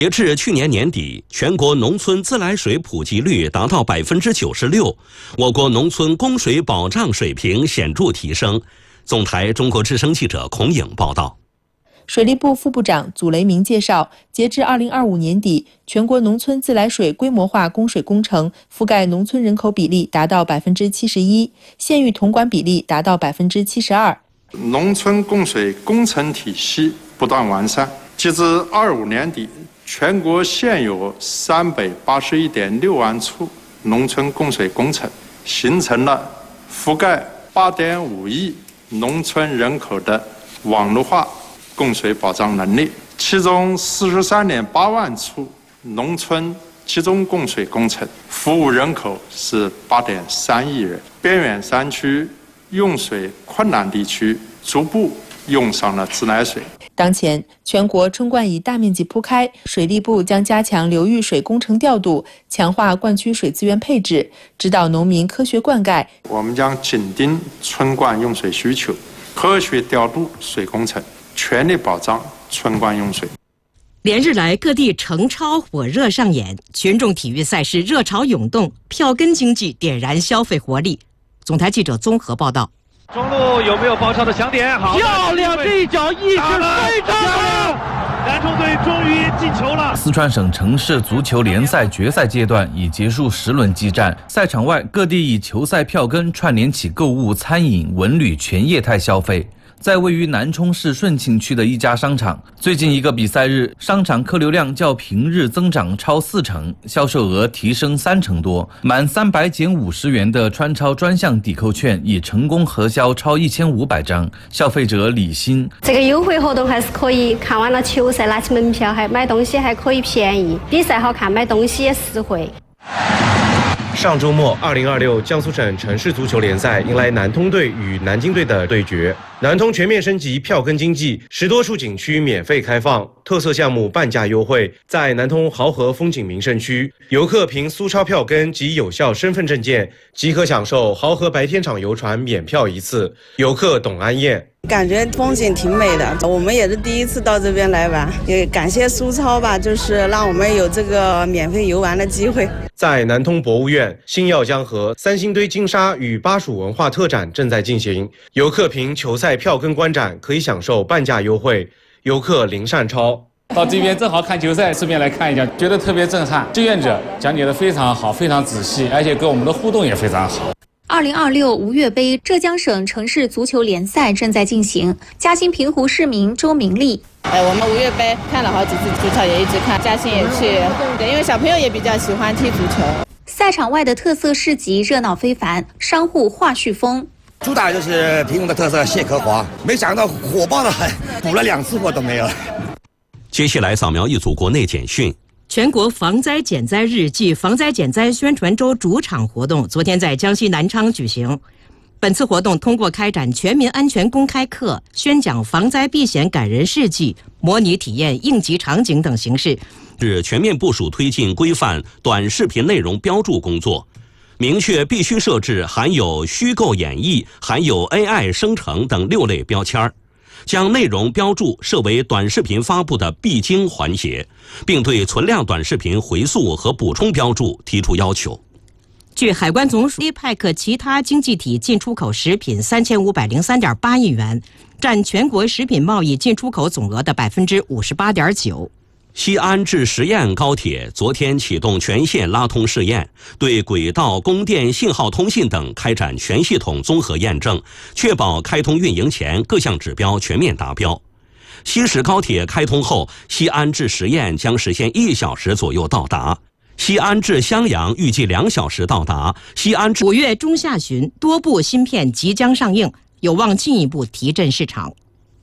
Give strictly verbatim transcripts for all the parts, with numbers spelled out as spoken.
截至去年年底，全国农村自来水普及率达到百分之九十六，我国农村供水保障水平显著提升。总台中国之声记者孔颖报道。 水利部副部长祖雷明介绍，截至二零二五年底，全国农村自来水规模化供水工程覆盖农村人口比例达到百分之七十一，县域统管比例达到百分之七十二。 农村供水工程体系不断完善，截至二五年底，全国现有三百八十一点六万处农村供水工程，形成了覆盖八点五亿农村人口的网络化供水保障能力。其中四十三点八万处农村集中供水工程，服务人口是八点三亿人。边远山区、用水困难地区逐步用上了自来水。 当前，全国春灌已大面积铺开，水利部将加强流域水工程调度，强化灌区水资源配置，指导农民科学灌溉。 我们将紧盯春灌用水需求，科学调度水工程，全力保障春灌用水。 连日来，各地诚超火热上演，群众体育赛事热潮涌动，票根经济点燃消费活力。总台记者综合报道。 中路有没有爆超的抢点？好，漂亮！这一脚意识非常好，南充队终于进球了。 四川省城市足球联赛决赛阶段已结束十轮激战，赛场外各地以球赛票根串联起购物、餐饮、文旅全业态消费。在位于南充市顺庆区的一家商场，最近一个比赛日，商场客流量较平日增长超四成，销售额提升三成多。满三百减五十元的川超专项抵扣券已成功核销超一千五百张。消费者李欣： 这个优惠活动还是可以，看完了球赛拿起门票，还买东西还可以便宜，比赛好看，买东西也实惠。 上周末，二零二六江苏省城市足球联赛迎来南通队与南京队的对决。南通全面升级票根经济，十多处景区免费开放，特色项目半价优惠。在南通濠河风景名胜区，游客凭苏超票根及有效身份证件，即可享受濠河白天场游船免票一次。游客董安燕。 感觉风景挺美的，我们也是第一次到这边来玩，也感谢苏超吧，就是让我们有这个免费游玩的机会。 在南通博物院，星耀江河、三星堆金沙与巴蜀文化特展正在进行，游客凭球赛票根观展可以享受半价优惠。游客林善超。 到这边正好看球赛，顺便来看一下，觉得特别震撼。志愿者讲解的非常好，非常仔细，而且跟我们的互动也非常好。 二零二六吴越杯浙江省城市足球联赛正在进行，嘉兴平湖市民周明丽。 哎，我们吴越杯看了好几次足球，也一直看，嘉兴也去，对，因为小朋友也比较喜欢踢足球。 赛场外的特色市集热闹非凡，商户话絮风。 主打就是平湖的特色蟹壳滑，没想到火爆的很，补了两次货都没有了。 接下来扫描一组国内简讯。 全国防灾减灾日暨防灾减灾宣传周主场活动昨天在江西南昌举行。本次活动通过开展全民安全公开课、宣讲防灾避险感人事迹、模拟体验应急场景等形式， 是全面部署推进规范短视频内容标注工作，明确必须设置含有虚构演绎、含有 A I 生成等六类标签，将内容标注设为短视频发布的必经环节，并对存量短视频回溯和补充标注提出要求。 据海关总署 ，A P E C 其他经济体进出口食品三千五百零三点八亿元，占全国食品贸易进出口总额的百分之五十八点九。 西安至十堰高铁昨天启动全线拉通试验，对轨道、供电、信号通信等开展全系统综合验证，确保开通运营前各项指标全面达标。西石高铁开通后，西安至十堰将实现一小时左右到达。西安至襄阳预计两小时到达。西安至五月中下旬，多部芯片即将上映，有望进一步提振市场。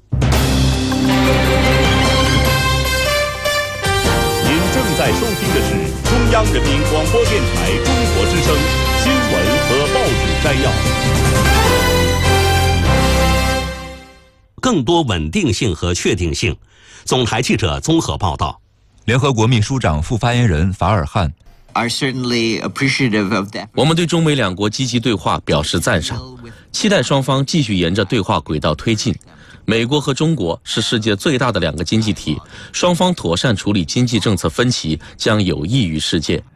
您正在收听的是中央人民广播电台中国之声新闻和报纸摘要。 更多稳定性和确定性。总台记者综合报道。 联合国秘书长副发言人法尔汉， 我们对中美两国积极对话表示赞赏，期待双方继续沿着对话轨道推进。 美国和中国是世界最大的两个经济体，双方妥善处理经济政策分歧将有益于世界。